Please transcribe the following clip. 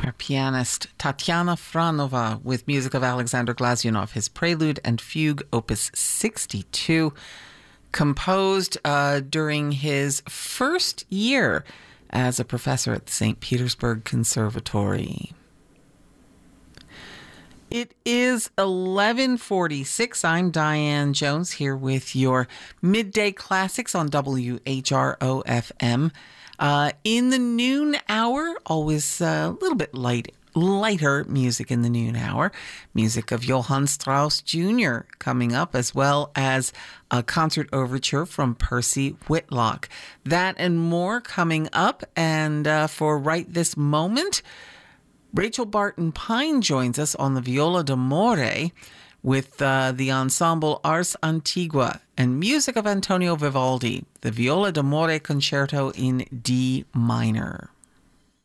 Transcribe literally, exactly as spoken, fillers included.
our pianist Tatiana Franova with music of Alexander Glazunov, his Prelude and Fugue, Opus sixty-two, composed uh, during his first year as a professor at the Saint Petersburg Conservatory. It is eleven forty-six. I'm Diane Jones here with your Midday Classics on W H R O F M. Uh, in the noon hour, always a little bit light, lighter music in the noon hour. Music of Johann Strauss Junior coming up, as well as a concert overture from Percy Whitlock. That and more coming up. And uh, for right this moment, Rachel Barton Pine joins us on the Viola d'Amore with uh, the ensemble Ars Antigua and music of Antonio Vivaldi, the Viola d'Amore Concerto in D minor.